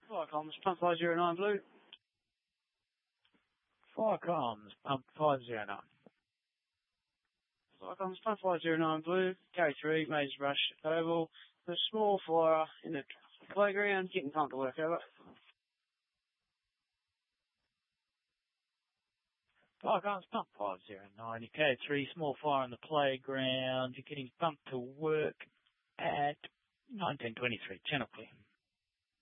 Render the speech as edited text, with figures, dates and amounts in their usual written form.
Fire comms, pump 509 blue. Fire comms, pump 509. Fire comms, pump 509 blue. Carry 3, Maze Rush Oval. The small flyer in the playground, getting time to work over. Fire comms, pump 509. You carry 3, small fire on the playground. You're getting pumped to work at 1923. Channel clear.